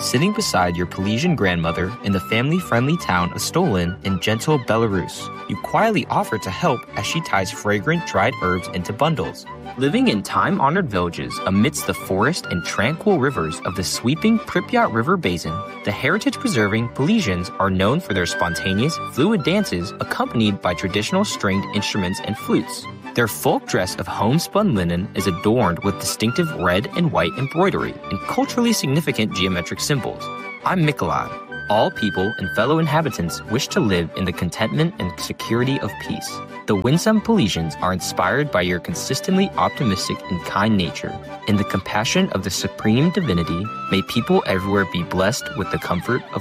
sitting beside your Pelesian grandmother in the family-friendly town of Stolin in gentle Belarus. You quietly offer to help as she ties fragrant dried herbs into bundles. Living in time-honored villages amidst the forest and tranquil rivers of the sweeping Pripyat River basin, the heritage-preserving Pelesians are known for their spontaneous, fluid dances accompanied by traditional stringed instruments and flutes. Their folk dress of homespun linen is adorned with distinctive red and white embroidery and culturally significant geometric symbols. I'm Mikolai. All people and fellow inhabitants wish to live in the contentment and security of peace. The winsome Pelesians are inspired by your consistently optimistic and kind nature. In the compassion of the supreme divinity, may people everywhere be blessed with the comfort of